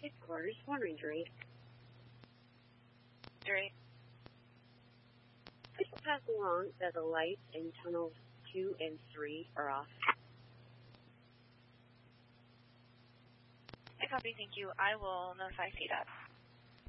Headquarters, 1 Ranger 8. Ranger 8. Please pass along that the lights in tunnels 2 and 3 are off. I copy, thank you. I will notify CDOT.